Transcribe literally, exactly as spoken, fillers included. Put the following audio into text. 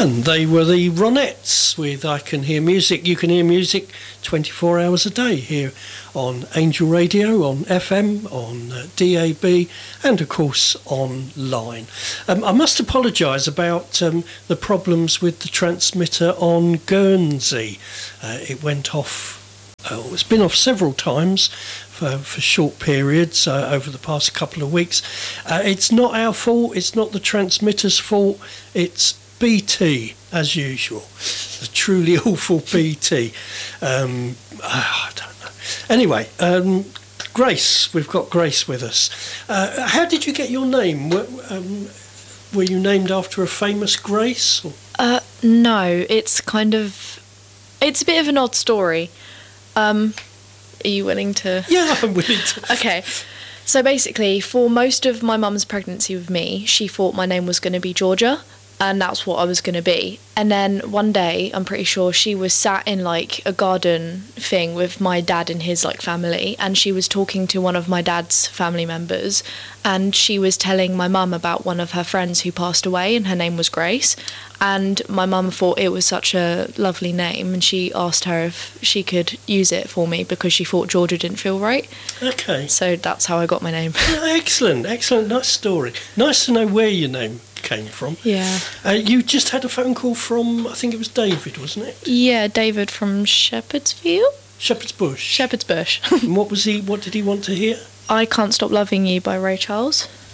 And they were the Ronettes with I Can Hear Music. You can hear music twenty-four hours a day here on Angel Radio, on F M, on uh, D A B, and of course online. Um, I must apologise about um, the problems with the transmitter on Guernsey. Uh, it went off. Oh, it's been off several times for, for short periods uh, over the past couple of weeks. Uh, it's not our fault. It's not the transmitter's fault. It's B T, as usual. A truly awful B T. Um, I don't know. Anyway, um, Grace, we've got Grace with us. Uh, how did you get your name? Were, um, were you named after a famous Grace? Or? Uh, no, it's kind of... It's a bit of an odd story. Um, are you willing to... Yeah, I'm willing to. Okay. So basically, for most of my mum's pregnancy with me, she thought my name was going to be Georgia, and that's what I was going to be. And then one day, I'm pretty sure she was sat in like a garden thing with my dad and his like family, and she was talking to one of my dad's family members, and she was telling my mum about one of her friends who passed away, and her name was Grace. And my mum thought it was such a lovely name, and she asked her if she could use it for me because she thought Georgia didn't feel right. Okay. So that's how I got my name. Excellent, excellent, nice story. Nice to know where your name came from. Yeah. Uh, you just had a phone call from, I think it was David, wasn't it? Yeah, David from Shepherdsfield? Shepherd's Bush. Shepherd's Bush. And what was he? What did he want to hear? I Can't Stop Loving You by Ray Charles.